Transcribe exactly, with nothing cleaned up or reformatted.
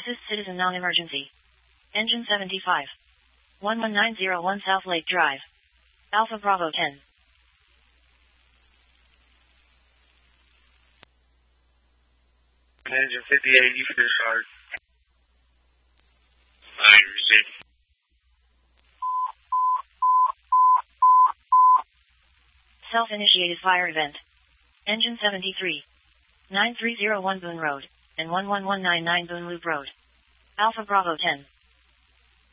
Assist citizen non-emergency. Engine seventy-five. one one nine zero one South Lake Drive. Alpha Bravo ten. Engine fifty-eight, you can discharge. I received. Self-initiated fire event. Engine seventy-three. nine three zero one Boone Road, and one one one nine nine Boone Loop Road. Alpha Bravo ten.